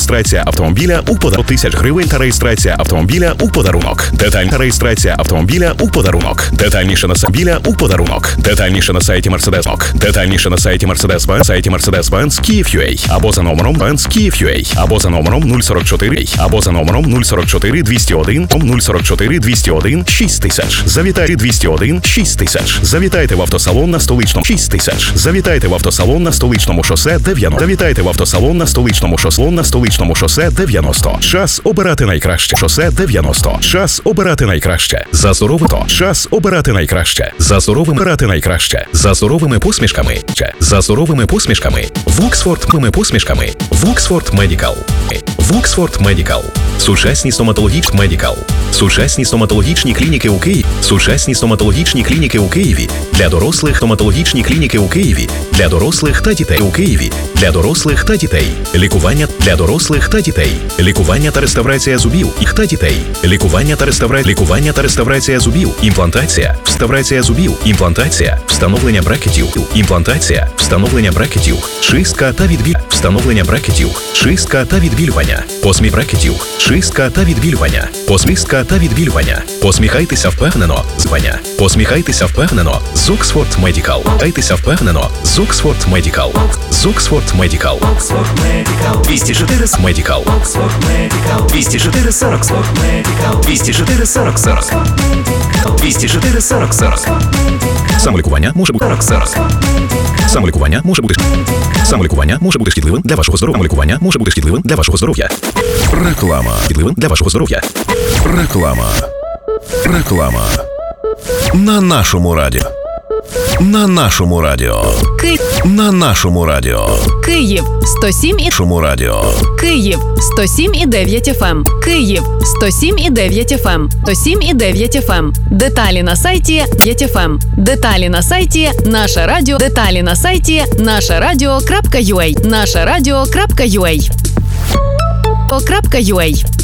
реєстрація автомобіля у подарунок. 1000 гривень та реєстрація автомобіля у подарунок. Детальна реєстрація автомобіля у подарунок. Детальніше на автомобіля у подарунок. Детальніше на сайті Mercedes-Benz. Детальніше на сайті Mercedes-Benz, сайті Mercedes-Benz Київ.UA або за номером Benz Київ.UA або за номером 044 або за номером 044 201 044 201 6000. Завітайте 201 6000. Завітайте в автосалон на столичному 6000. Завітайте в автосалон на столичному шосе 90. Завітайте в автосалон на столичному шосе 90. Час обирати найкраще. Шосе 90. Час обирати найкраще. За суровито. Час обирати найкраще. За суровими обирати найкраще. За суровими посмішками. За суровими посмішками. Воксфорд посмішками. Воксфорд Медикал. Воксфорд Медикал. Сучасні стоматологічні Медикал. Сучасні стоматологічні клініки у Києві. Сучасні стоматологічні клініки у Києві. Для дорослих стоматологічні клініки у Києві. Для дорослих та дітей у Києві. Для дорослих та дітей. Лікування для дорослих та дітей. Лікування та реставрація зубів їх та дітей. Лікування та реставрація зубів. Імплантація. Вставрація зубів. Імплантація. Встановлення брекетів. Імплантація. Встановлення брекетів. Чистка та відбілювання. Встановлення брекетів. Чистка та відбілювання. Посміх брекетів. Чистка та відбілювання. Посмішка та відбілювання. Посміхайтеся впевнено. Звання. Посміхайтеся впевнено. з Oxford Medical. Посміхайтеся впевнено. з Oxford Medical. з Oxford Medical. 204 Medical. 204 40 204 40 40. 204 40 40. Самолікування може бути 40. Самолікування може бути шкідливим для вашого здоров'я. Самолікування може бути шкідливим для вашого здоров'я. Реклама. Шкідливим для вашого здоров'я. Реклама. Реклама. На нашому радіо. На нашому радіо. На нашому радіо. Київ 107 і Нашому радіо. Київ 107,9 FM. Київ 107,9 FM. 107,9 FM. Деталі на сайті 9 FM. Деталі на сайті Наше Радіо. Деталі на сайті нашерадіо.ua. Нашерадіо.ua.